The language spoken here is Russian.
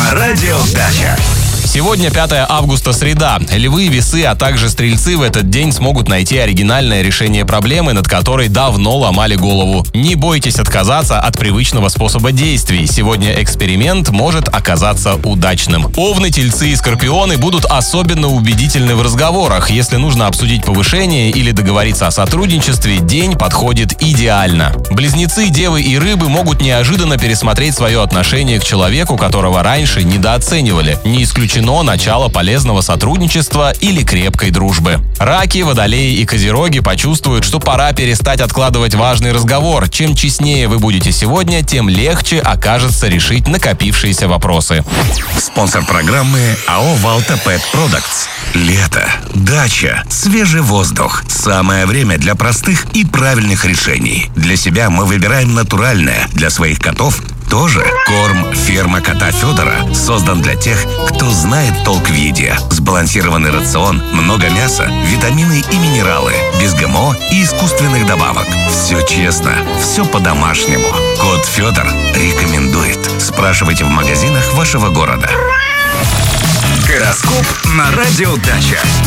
на радио Дача. Сегодня 5 августа, среда. Львы, весы, а также стрельцы в этот день смогут найти оригинальное решение проблемы, над которой давно ломали голову. Не бойтесь отказаться от привычного способа действий. Сегодня эксперимент может оказаться удачным. Овны, тельцы и скорпионы будут особенно убедительны в разговорах. Если нужно обсудить повышение или договориться о сотрудничестве, день подходит идеально. Близнецы, девы и рыбы могут неожиданно пересмотреть свое отношение к человеку, которого раньше недооценивали. Не исключено начало полезного сотрудничества или крепкой дружбы. Раки, водолеи и козероги почувствуют, что пора перестать откладывать важный разговор. Чем честнее вы будете сегодня, тем легче окажется решить накопившиеся вопросы. Спонсор программы АО «Валта Pet Products». Лето, дача, свежий воздух. Самое время для простых и правильных решений. Для себя мы выбираем натуральное, для своих котов тоже. Корм «Ферма кота Федора» создан для тех, кто знает толк в еде. Сбалансированный рацион, много мяса, витамины и минералы, без ГМО и искусственных добавок. Все честно, все по-домашнему. Кот Федор рекомендует. Спрашивайте в магазинах вашего города. Гороскоп на радио Дача.